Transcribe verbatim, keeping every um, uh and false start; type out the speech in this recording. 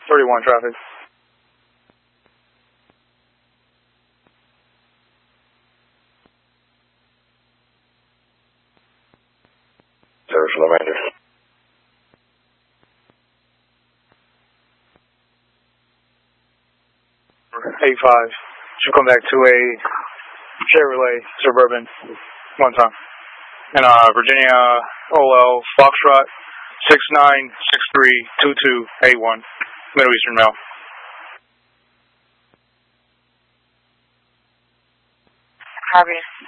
thirty-one traffic. Service Low Ranger. eighty-five. Should come back to a Chevrolet Suburban one time. And uh, Virginia O L Foxtrot six nine six three two two eight one. Middle Eastern Mail. Copy.